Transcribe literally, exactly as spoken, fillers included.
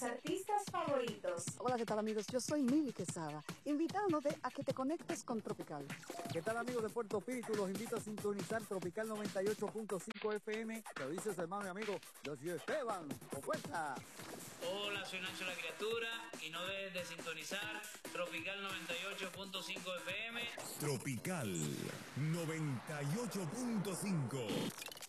tus artistas favoritos. Hola, ¿qué tal, amigos? Yo soy Mili Quesada, invitándote a que te conectes con Tropical. ¿Qué tal, amigos de Puerto Espíritu? Los invito a sintonizar Tropical noventa y ocho punto cinco F M. Te lo dice su hermano y amigo, José Esteban. ¡Con fuerza! Hola, soy Nacho la Criatura y no dejes de sintonizar Tropical noventa y ocho punto cinco F M. Tropical noventa y ocho punto cinco.